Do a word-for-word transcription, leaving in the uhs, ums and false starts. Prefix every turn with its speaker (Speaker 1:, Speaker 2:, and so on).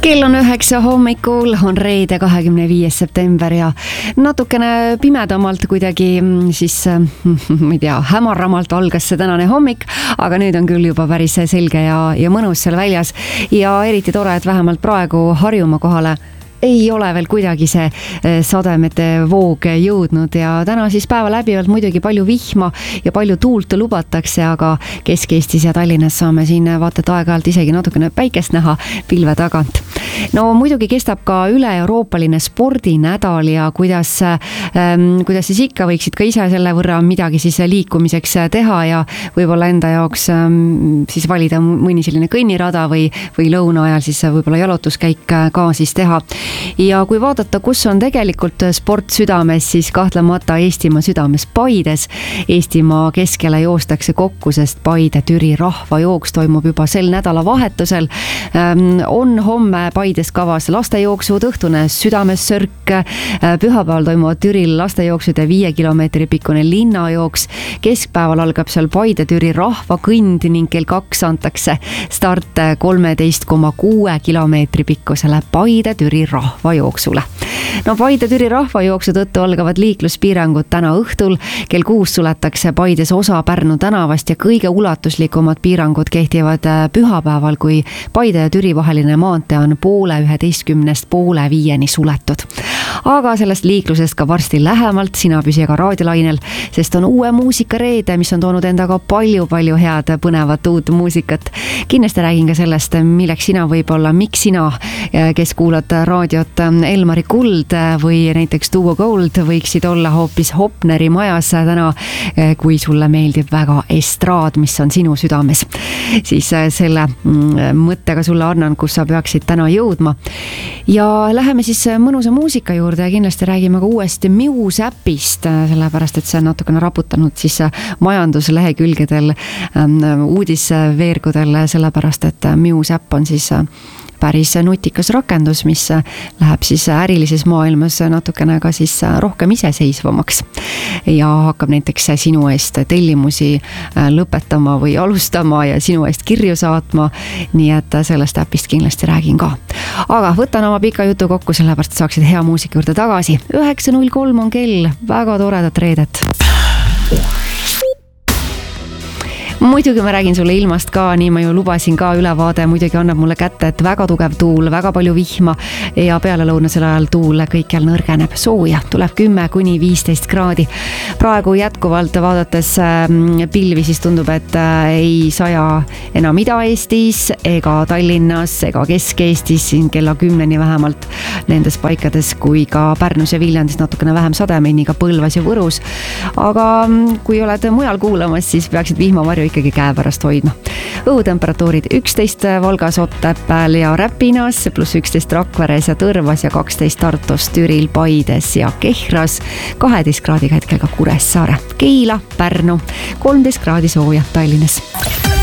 Speaker 1: Kell on üheksa hommikul, on reede kahekümne viies september ja natukene pimedamalt kuidagi siis, ma ei tea, hämaramalt algas see tänane hommik, aga nüüd on küll juba päris selge ja, ja mõnus seal väljas ja eriti tore, et vähemalt praegu Harjumaa kohale ei ole veel kuidagi see sademete voog jõudnud ja täna siis päeva läbivalt muidugi palju vihma ja palju tuult lubatakse, aga Kesk-Eestis ja Tallinnas saame siin vaata et aeg-ajalt isegi natukene päikest näha pilve tagant. No muidugi kestab ka üle-euroopaline spordinädal ja kuidas, ähm, kuidas siis ikka võiksid ka ise selle võrra midagi siis liikumiseks teha ja võib-olla enda jaoks ähm, siis valida mõni selline kõnnirada või, või lõuna ajal siis võib-olla jalutuskäik ka siis teha. Ja kui vaadata, kus on tegelikult sport südames, siis kahtlemata Eestimaa südames Paides. Eestimaa keskele joostakse kokku, sest Paide-Türi rahvajooks toimub juba sel nädala vahetusel. On homme Paides kavas lastejooksud, õhtune südamessörk. Pühapäeval toimuvad Türil lastejooksude viie kilomeetri pikkune linnajooks. Keskpäeval algab seal Paide-Türi rahvakõnd ning kell kaks antakse start kolmeteist koma kuue kilomeetri pikkusele Paide-Türi rahvajooksule. No Paide-Türi rahvajooksu tõttu algavad liikluspiirangud täna õhtul. Kell kuus suletakse Paides osa Pärnu tänavast ja kõige ulatuslikumad piirangud kehtivad pühapäeval, kui Paide ja Türi vaheline maantee on poole üheteistkümnest poole viieni suletud. Aga sellest liiklusest ka varsti lähemalt, sina püsi aga raadiolainel, sest on uue muusikareede, mis on toonud endaga palju-palju head põnevat uut muusikat. Kindlasti räägin ka sellest, milleks sina võib-olla, miks sina, kes kuulad raadiot Elmari Kuld või näiteks Duo Gold, võiksid olla hoopis Hopneri majas täna, kui sulle meeldib väga estraad, mis on sinu südames. Siis selle mõttega sulle annan, kus sa peaksid täna jõudma. Ja läheme siis mõnusa muusika juurde ja kindlasti räägime ka uuesti Muse äpist, sellepärast, et see on natukene raputanud siis majanduslehekülgedel, uudisveergudel, sellepärast, et Muse äpp on siis päris nutikas rakendus, mis läheb siis ärilises maailmas natukene ka siis rohkem iseseisvamaks ja hakkab näiteks sinu eest tellimusi lõpetama või alustama ja sinu eest kirju saatma, nii et sellest äpist kindlasti räägin ka. Aga võtan oma pika jutu kokku, sellepärast saaksid hea muusika juurde tagasi. üheksa null kolm on kell, väga toredat reedet. Muidugi ma räägin sulle ilmast ka, nii ma ju lubasin ka ülevaade, muidugi annab mulle kätte, et väga tugev tuul, väga palju vihma ja peale lõunasel ajal tuul kõikjal nõrgeneb. Sooja tuleb kümme kuni viisteist kraadi. Praegu jätkuvalt vaadates pilvi, siis tundub, et ei saja enam Ida-Eestis ega Tallinnas ega Kesk-Eestis siin kella kümneni vähemalt nendes paikades, kui ka Pärnus ja Viljandis natukene vähem sademeni, ka Põlvas ja Võrus. Aga kui oled mujal kuulamas, siis peaksid vihmavarju ikkagi käe pärast hoidma. Õhutemperatuurid üksteist Valgas, Otepääl ja Räpinas, pluss üksteist Rakveres ja Tõrvas ja kaksteist Tartus, Türil, Paides ja Kehras, kaheteist kraadiga hetkel ka Kuressaare, Keila, Pärnu, kolmteist kraadi sooja Tallinnas.